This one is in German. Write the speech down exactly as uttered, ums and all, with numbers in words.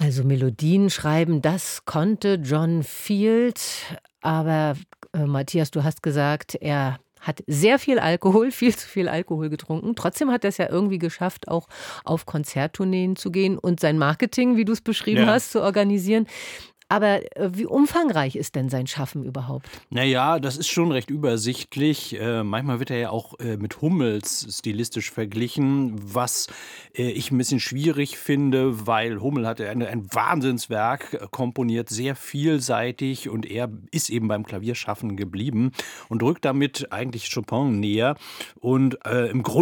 Also Melodien schreiben, das konnte John Field, aber äh, Matthias, du hast gesagt, er hat sehr viel Alkohol, viel zu viel Alkohol getrunken. Trotzdem hat er es ja irgendwie geschafft, auch auf Konzerttourneen zu gehen und sein Marketing, wie du es beschrieben Ja. hast, zu organisieren. Aber äh, wie umfangreich ist denn sein Schaffen überhaupt? Naja, das ist schon recht übersichtlich. Äh, manchmal wird er ja auch äh, mit Hummels stilistisch verglichen, was äh, ich ein bisschen schwierig finde, weil Hummel hat eine, ein Wahnsinnswerk äh, komponiert, sehr vielseitig, und er ist eben beim Klavierschaffen geblieben und rückt damit eigentlich Chopin näher. Und äh, im Grunde